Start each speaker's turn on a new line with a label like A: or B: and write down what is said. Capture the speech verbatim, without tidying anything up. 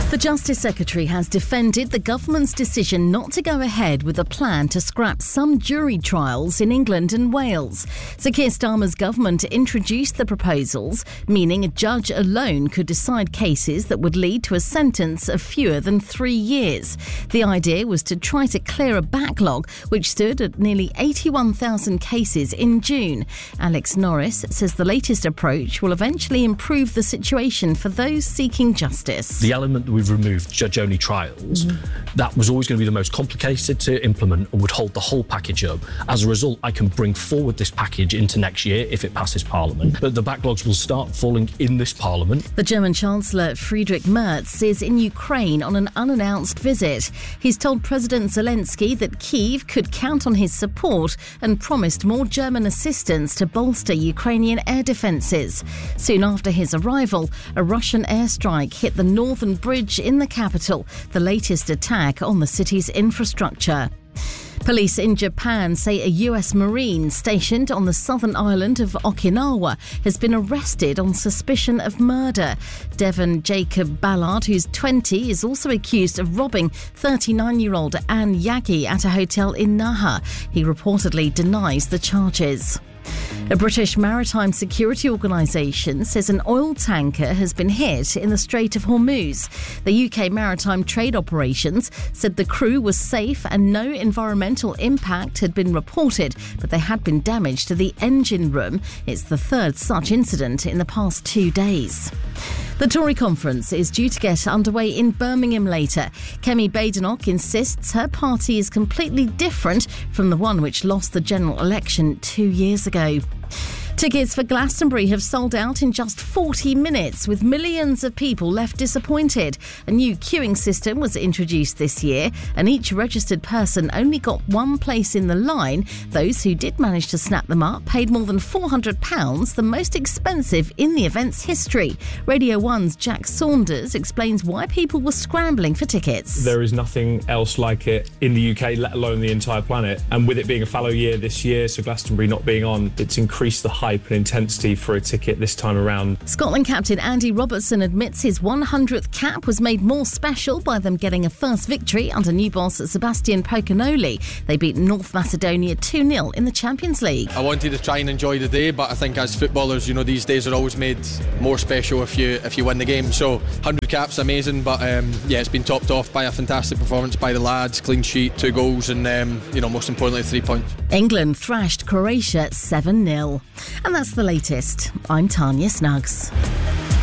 A: The Justice Secretary has defended the government's decision not to go ahead with a plan to scrap some jury trials in England and Wales. Sir Keir Starmer's government introduced the proposals, meaning a judge alone could decide cases that would lead to a sentence of fewer than three years. The idea was to try to clear a backlog which stood at nearly eighty-one thousand cases in June. Alex Norris says the latest approach will eventually improve the situation for those seeking justice.
B: The element that we've removed, judge-only trials, mm. that was always going to be the most complicated to implement and would hold the whole package up. As a result, I can bring forward this package into next year if it passes Parliament. But the backlogs will start falling in this Parliament.
A: The German Chancellor Friedrich Merz is in Ukraine on an unannounced visit. He's told President Zelensky that Kyiv could count on his support and promised more German assistance to bolster Ukrainian air defences. Soon after his arrival, a Russian airstrike hit the northern bridge in the capital, the latest attack on the city's infrastructure. Police in Japan say a U S Marine stationed on the southern island of Okinawa has been arrested on suspicion of murder. Devon Jacob Ballard, who's twenty, is also accused of robbing thirty-nine-year-old Anne Yagi at a hotel in Naha. He reportedly denies the charges. A British maritime security organisation says an oil tanker has been hit in the Strait of Hormuz. The U K Maritime Trade Operations said the crew was safe and no environmental impact had been reported, but there had been damage to the engine room. It's the third such incident in the past two days. The Tory conference is due to get underway in Birmingham later. Kemi Badenoch insists her party is completely different from the one which lost the general election two years ago. Tickets for Glastonbury have sold out in just forty minutes, with millions of people left disappointed. A new queuing system was introduced this year, and each registered person only got one place in the line. Those who did manage to snap them up paid more than four hundred pounds, the most expensive in the event's history. Radio one's Jack Saunders explains why people were scrambling for tickets.
C: There is nothing else like it in the U K, let alone the entire planet. And with it being a fallow year this year, so Glastonbury not being on, it's increased the hype and intensity for a ticket this time around.
A: Scotland captain Andy Robertson admits his one hundredth cap was made more special by them getting a first victory under new boss Sebastian Pocanoli. They beat North Macedonia two nil in the Champions League.
D: I wanted to try and enjoy the day, but I think as footballers, you know, these days are always made more special if you if you win the game. So one hundred caps, amazing, but um, yeah, it's been topped off by a fantastic performance by the lads, clean sheet, two goals, and um, you know, most importantly, three points.
A: England thrashed Croatia seven nil. And that's the latest. I'm Tanya Snuggs.